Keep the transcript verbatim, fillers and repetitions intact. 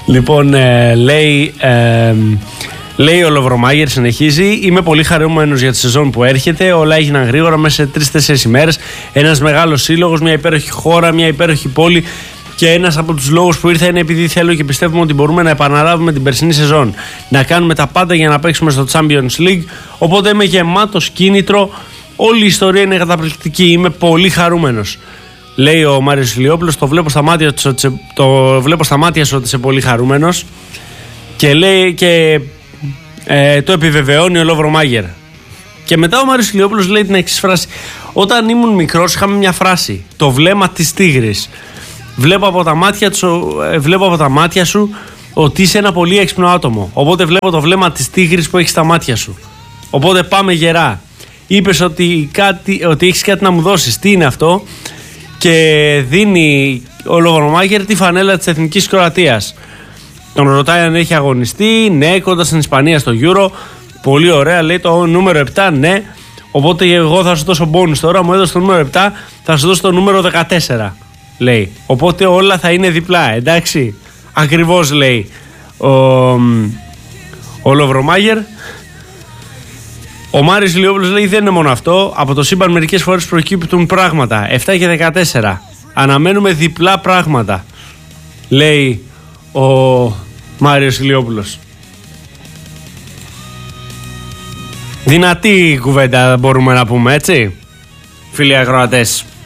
Λοιπόν, ε, λέει, ε, λέει ο Λοβρομάγερ, συνεχίζει. Είμαι πολύ χαρούμενος για τη σεζόν που έρχεται. Όλα έγιναν γρήγορα μέσα σε τρεις-τέσσερις ημέρες. Ένας μεγάλος σύλλογος, μια υπέροχη χώρα, μια υπέροχη πόλη. Και ένας από τους λόγους που ήρθα είναι επειδή θέλω και πιστεύουμε ότι μπορούμε να επαναλάβουμε την περσινή σεζόν. Να κάνουμε τα πάντα για να παίξουμε στο Champions League. Οπότε είμαι γεμάτος κίνητρο. Όλη η ιστορία είναι καταπληκτική. Είμαι πολύ χαρούμενος. Λέει ο Μάριος Ηλιόπουλος. Το βλέπω στα μάτια σου ότι, το βλέπω στα μάτια σου ότι είσαι πολύ χαρούμενος. Και λέει και ε, το επιβεβαιώνει ο Λοβρομάγερ. Και μετά ο Μάριος Ηλιόπουλος λέει την εξής φράση. Όταν ήμουν μικρός είχαμε μια φράση. Το βλέμμα της τίγρης. Βλέπω από τα μάτια σου, βλέπω από τα μάτια σου ότι είσαι ένα πολύ έξυπνο άτομο. Οπότε βλέπω το βλέμμα της τίγρης που έχει στα μάτια σου. Οπότε πάμε γερά. Είπες ότι, κάτι, ότι έχεις κάτι να μου δώσεις. Τι είναι αυτό? Και δίνει ο Λοβρομάγερ τη φανέλα της Εθνικής Κροατίας. Τον ρωτάει αν έχει αγωνιστεί. Ναι, κοντά στην Ισπανία στο Euro. Πολύ ωραία, λέει το νούμερο επτά. Ναι. Οπότε εγώ θα σου δώσω bonus τώρα. Μου έδωσε το νούμερο επτά. Θα σου δώσω το νούμερο δεκατέσσερα. Λέει. Οπότε όλα θα είναι διπλά, εντάξει. Ακριβώς, λέει ο, ο Λοβρομάγερ. Ο Μάριος Ηλιόπουλος λέει δεν είναι μόνο αυτό. Από το σύμπαν μερικές φορές προκύπτουν πράγματα. επτά και δεκατέσσερα. Αναμένουμε διπλά πράγματα, λέει ο Μάριος Ηλιόπουλος. Δυνατή κουβέντα μπορούμε να πούμε, έτσι, φίλοι ακροατές.